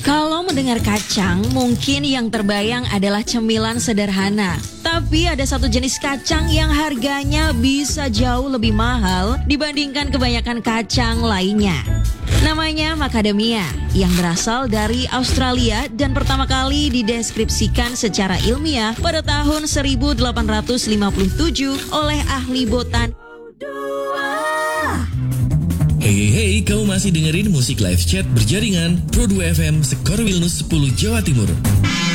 Kalau mendengar kacang, mungkin yang terbayang adalah cemilan sederhana. Tapi ada satu jenis kacang yang harganya bisa jauh lebih mahal dibandingkan kebanyakan kacang lainnya. Namanya macadamia, yang berasal dari Australia dan pertama kali dideskripsikan secara ilmiah pada tahun 1857 oleh ahli botanik. Hey, kamu masih dengerin musik live chat berjaringan Pro 2 FM Skor Wilnus 10 Jawa Timur.